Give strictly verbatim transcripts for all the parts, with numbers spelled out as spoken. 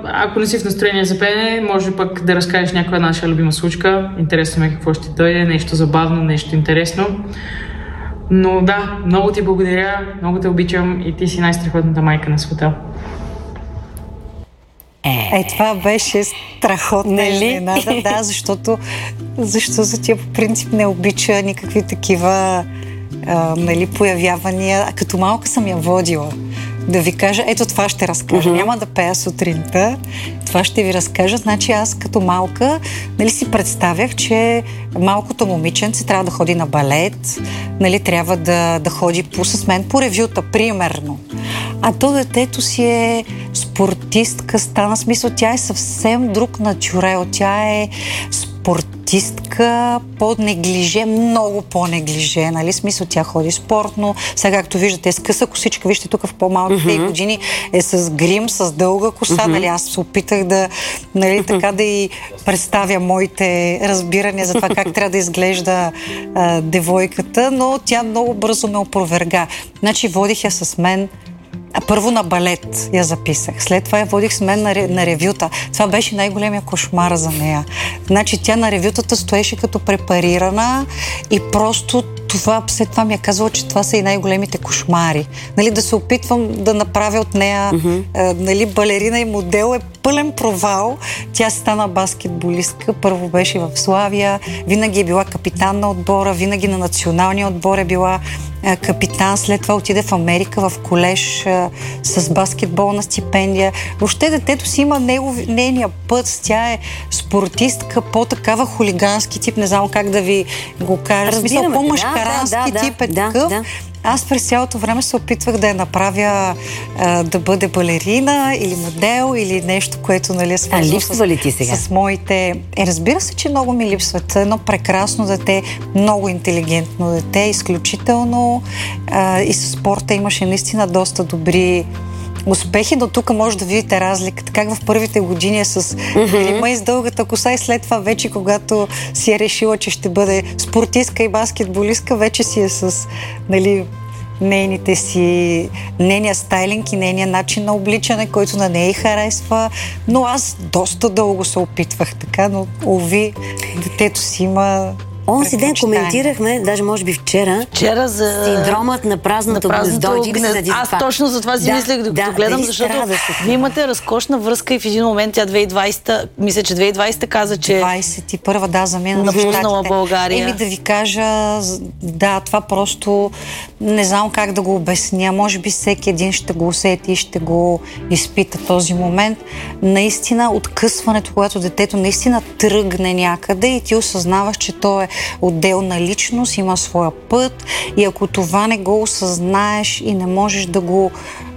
ако не си в настроение за пеене, може пък да разкажеш някоя наша любима случка. Интересно ме какво ще дойде, нещо забавно, нещо интересно. Но да, много ти благодаря, много те обичам и ти си най-страхотната майка на света. Е, е това беше страхотна изненада, да, защото, защото тя по принцип не обича никакви такива а, нали, появявания. А като малка съм я водила. Да ви кажа, ето това ще разкажа. Mm-hmm. Няма да пея сутринта, това ще ви разкажа. Значи аз като малка, нали си представях, че малкото момиченце трябва да ходи на балет, нали трябва да, да ходи по, с мен по ревюта, примерно. А то детето си е спортистка, стана смисъл, тя е съвсем друг натюрел, тя е спортистка, по-неглиже, много по-неглиже, нали, смисъл, тя ходи спортно, сега както виждате е с къса косичка, вижте тук в по-малките mm-hmm. години е с грим, с дълга коса, mm-hmm. нали, аз се опитах да, нали, така да и представя моите разбирания за това как трябва да изглежда а, девойката, но тя много бързо ме опроверга. Значи водих я с мен. А първо на балет я записах. След това я водих с мен на, на ревюта. Това беше най-големия кошмар за нея. Значи тя на ревютата стоеше като препарирана и просто това, след това ми е казала, че това са и най-големите кошмари. Нали, да се опитвам да направя от нея mm-hmm. а, нали, балерина и модел е пълен провал. Тя стана баскетболистка. Първо беше в Славия. Винаги е била капитан на отбора. Винаги на националния отбор е била а, капитан. След това отиде в Америка, в колеж а, с баскетболна стипендия. Въобще детето си има нейния път. Тя е спортистка, по-такава хулигански тип. Не знам как да ви го кажа. Разбираме, по-мъжкарански да, тип е да, такъв. Да. Аз през цялото време се опитвах да я направя а, да бъде балерина или модел или нещо, което нали е свързано. А липсва ли ти сега? С моите... Е, разбира се, че много ми липсват. Едно прекрасно дете, много интелигентно дете, изключително а, и със спорта имаше наистина доста добри успехи, но тук може да видите разликата. Как в първите години е с mm-hmm. грима и с дългата коса и след това вече, когато си е решила, че ще бъде спортистка и баскетболистка, вече си е с нали, нейните си, нейния стайлинг и нейния начин на обличане, който на нея й харесва. Но аз доста дълго се опитвах така, но уви, детето си има... Онзи ден коментирахме, даже може би вчера, вчера за... синдромът на празното гнездо. Гнез... Аз точно за това си да, мислех, докато да, гледам, защото да вие имате разкошна връзка и в един момент тя две хиляди и двадесета, мисля, че две хиляди и двадесета каза, че... двадесет и първа, да, замина на Щатите. България. Еми да ви кажа, да, това просто не знам как да го обясня. Може би всеки един ще го усети и ще го изпита този момент. Наистина, откъсването, когато детето наистина тръгне някъде и ти осъзнаваш, че то е отделна личност, има своя път и ако това не го осъзнаеш и не можеш да го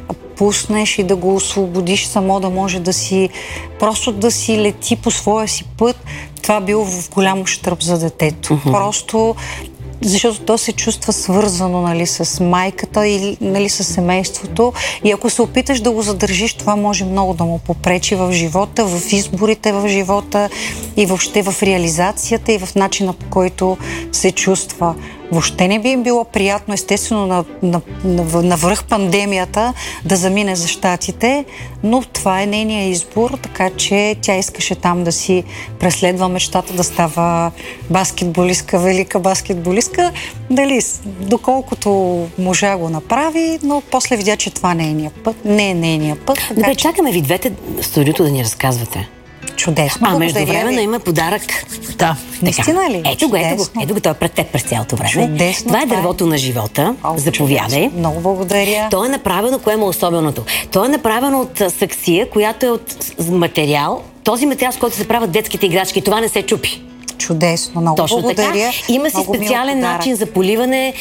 пуснеш и да го освободиш само да може да си просто да си лети по своя си път, това било в голям ущърб за детето. Uh-huh. Просто защото то се чувства свързано нали, с майката или нали, с семейството и ако се опиташ да го задържиш, това може много да му попречи в живота, в изборите в живота и въобще в реализацията и в начина, по който се чувства. Въобще не би им било приятно, естествено, на, на, на, навръх пандемията да замине за Щатите, но това е нейния избор, така че тя искаше там да си преследва мечтата да става баскетболистка, велика баскетболистка. Дали, доколкото можа го направи, но после видя, че това не е нейния път. Не е нейния път. Добре, че... чакаме ви двете в студиото да ни разказвате. Чудесно. А междувременно има подарък. Да. Наистина ли? Ето го, ето го. Ето го, той е пред теб през цялото време. Чудесно. Това е дървото на живота. О, заповядай. Чудесно. Много благодаря. То е направено, кое е особеното? То е направено от саксия, която е от материал. Този материал, с който се правят детските играчки. Това не се чупи. Чудесно. Много точно благодаря. Така. Има си много специален начин за поливане.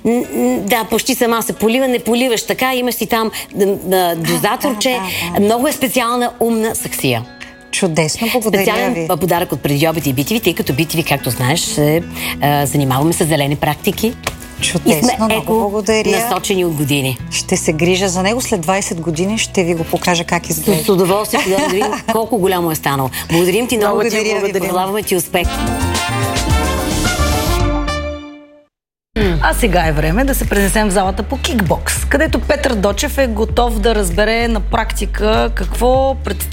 Да, почти сама се полива, не поливаш така. Имаш си там дозаторче. Да, да, да. Много е специална умна саксия. Чудесно, благодаря специален ви. подарък от преди обед и би ти ви, тъй като би ти ви, както знаеш, се а, занимаваме с зелени практики. Чудесно, и сме много благодаря. Насочени от години. Ще се грижа за него. След двадесет години ще ви го покажа как изглежда. С удоволствие да видим колко голямо е станало. Благодарим ти много, благодаря ти, пожелаваме ти успех. А сега е време да се пренесем в залата по кикбокс, където Петър Дочев е готов да разбере на практика какво представя